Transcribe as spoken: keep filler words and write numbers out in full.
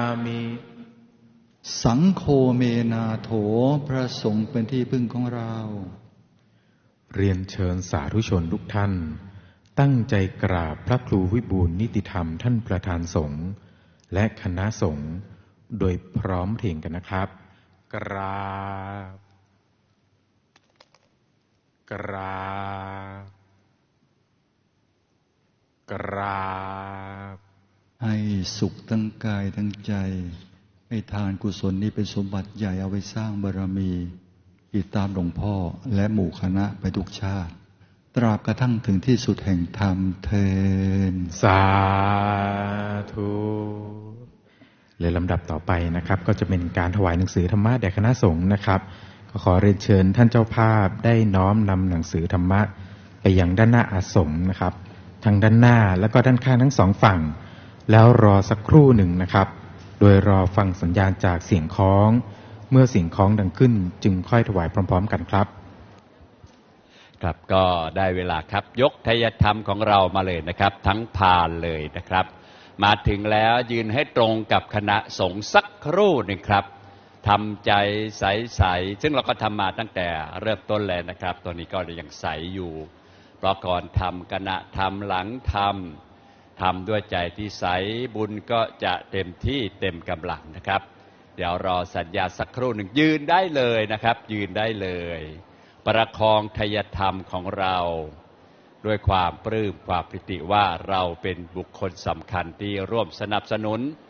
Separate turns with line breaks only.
มิ
สังโฆเมนาโถพระสงฆ์เป็นที่พึ่งของเรา
เรียนเชิญสาธุชนทุกท่านตั้งใจกราบพระครูวิบูลย์นิติธรรมท่านประธานสงฆ์และคณะสงฆ์โดยพร้อมเพรียงกันนะครับกราบกราบกราบ
ให้สุขทั้งกายทั้งใจให้ทานกุศลนี้เป็นสมบัติใหญ่เอาไว้สร้างบารมีติดตามหลวงพ่อและหมู่คณะไปทุกชาติตราบกระทั่งถึงที่สุดแห่งธรรมเทอญ
สาธุและลำดับต่อไปนะครับก็จะเป็นการถวายหนังสือธรรมะแด่คณะสงฆ์นะครับก็ขอเรียนเชิญท่านเจ้าภาพได้น้อมนำหนังสือธรรมะไปยังด้านหน้าอาสมนะครับทางด้านหน้าแล้วก็ด้านข้างทั้งสองฝั่งแล้วรอสักครู่หนึ่งนะครับโดยรอฟังสัญญาณจากเสียงคล้องเมื่อเสียงคล้องดังขึ้นจึงค่อยถวายพร้อมๆกันครับ
ครับก็ได้เวลาครับยกไทยธรรมของเรามาเลยนะครับทั้งพานเลยนะครับมาถึงแล้วยืนให้ตรงกับคณะสงฆ์สักครู่หนึ่งครับทำใจใสๆซึ่งเราก็ทำมาตั้งแต่เริ่มต้นแล้วนะครับตอนนี้ก็ยังใสอยู่เพราะก่อนทำคณะทำหลังทำทำด้วยใจที่ใสบุญก็จะเต็มที่เต็มกำลังนะครับเดี๋ยวรอสัญญาสักครู่หนึ่งยืนได้เลยนะครับยืนได้เลยประคองไทยธรรมของเราด้วยความปลื้มความปิติว่าเราเป็นบุคคลสำคัญที่ร่วมสนับสนุน